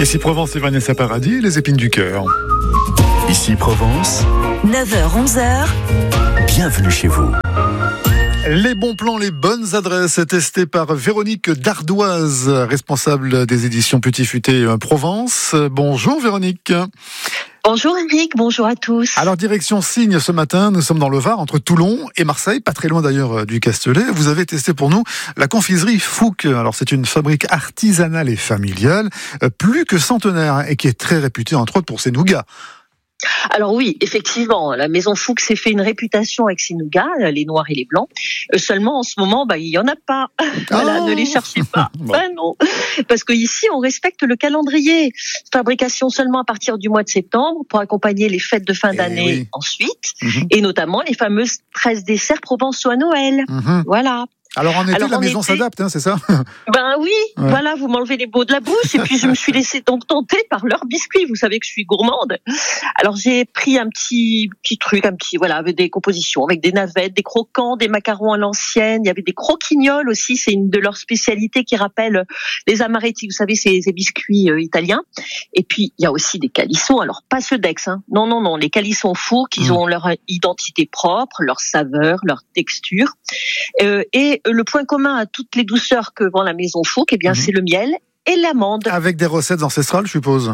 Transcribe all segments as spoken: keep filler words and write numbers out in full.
Ici Provence et Vanessa Paradis, les épines du cœur. Ici Provence, neuf heures onze heures. Bienvenue chez vous. Les bons plans, les bonnes adresses, testées par Véronique Dardoise, responsable des éditions Petit Futé Provence. Bonjour Véronique. Bonjour Eric, bonjour à tous. Alors direction Signes ce matin, nous sommes dans le Var, entre Toulon et Marseille, pas très loin d'ailleurs du Castellet. Vous avez testé pour nous la confiserie Fouque. Alors c'est une fabrique artisanale et familiale, plus que centenaire, et qui est très réputée entre autres pour ses nougats. Alors oui, effectivement, la maison Fouque s'est fait une réputation avec ses nougats, les noirs et les blancs. Euh, seulement en ce moment, bah il y en a pas. Voilà, oh ne les cherchez pas. Bon. Ben non, parce que ici on respecte le calendrier. Fabrication seulement à partir du mois de septembre pour accompagner les fêtes de fin et d'année oui. ensuite, mm-hmm. et notamment les fameuses treize desserts provençaux à Noël. Mm-hmm. Voilà. Alors en été, Alors, la maison été... s'adapte, hein, c'est ça? Ben oui, ouais. Voilà, vous m'enlevez les mots de la bouche, et puis je me suis laissée donc tenter par leurs biscuits. Vous savez que je suis gourmande. Alors j'ai pris un petit petit truc, un petit voilà, avec des compositions, avec des navettes, des croquants, des macarons à l'ancienne. Il y avait des croquignoles aussi, c'est une de leurs spécialités qui rappelle les amaretti. Vous savez, c'est ces biscuits euh, italiens. Et puis il y a aussi des calissons. Alors pas ceux d'Aix, hein. Non non non, les calissons Fouque, ils mmh. ont leur identité propre, leur saveur, leur texture, euh, et le point commun à toutes les douceurs que vend la maison Fouque, eh bien, mmh. c'est le miel et l'amande. Avec des recettes ancestrales, je suppose.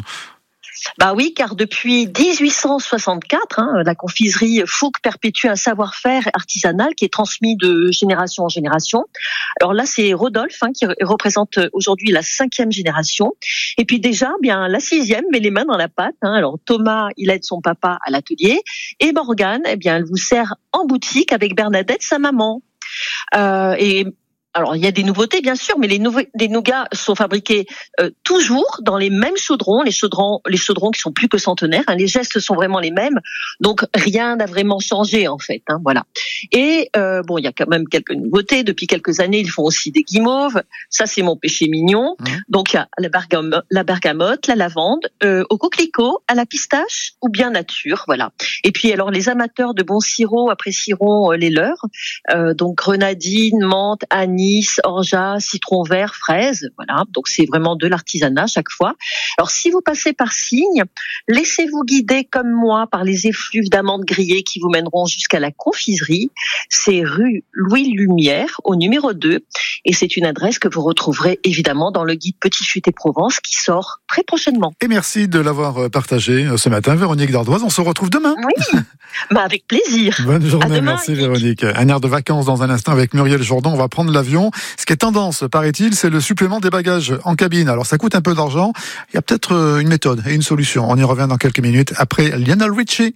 Bah oui, car depuis dix-huit cent soixante-quatre, hein, la confiserie Fouque perpétue un savoir-faire artisanal qui est transmis de génération en génération. Alors là, c'est Rodolphe hein, qui représente aujourd'hui la cinquième génération. Et puis déjà, bien la sixième met les mains dans la pâte. Hein. Alors Thomas, il aide son papa à l'atelier, et Morgane, eh bien, elle vous sert en boutique avec Bernadette, sa maman. Euh, et alors il y a des nouveautés bien sûr, mais les, nouveaux, les nougats sont fabriqués euh, toujours dans les mêmes chaudrons, les chaudrons, les chaudrons qui sont plus que centenaires. Hein, les gestes sont vraiment les mêmes, donc rien n'a vraiment changé en fait. Hein, voilà. Et euh, bon, il y a quand même quelques nouveautés. Depuis quelques années, ils font aussi des guimauves. Ça, c'est mon péché mignon. Mmh. Donc il y a la bergamote, la, bergamote, la lavande, euh, au coquelicot, à la pistache ou bien nature. Voilà. Et puis alors les amateurs de bons sirops apprécieront euh, les leurs. Euh, donc grenadine, menthe, anis, orgeat, citron vert, fraise, voilà. Donc c'est vraiment de l'artisanat chaque fois. Alors si vous passez par Signes, laissez-vous guider comme moi par les effluves d'amandes grillées qui vous mèneront jusqu'à la confiserie. C'est rue Louis Lumière au numéro deux, et c'est une adresse que vous retrouverez évidemment dans le guide Petit Futé Provence qui sort très prochainement. Et merci de l'avoir partagé ce matin, Véronique Dardoise. On se retrouve demain. Oui, bah avec plaisir. Bonne journée, demain, merci Véronique. Un air de vacances dans un instant avec Muriel Jourdan. On va prendre l'avion. Ce qui est tendance, paraît-il, c'est le supplément des bagages en cabine. Alors ça coûte un peu d'argent. Il y a peut-être une méthode et une solution. On y revient dans quelques minutes après Lionel Richie.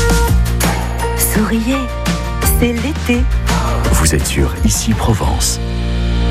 Souriez, c'est l'été. Vous êtes sur Ici Provence.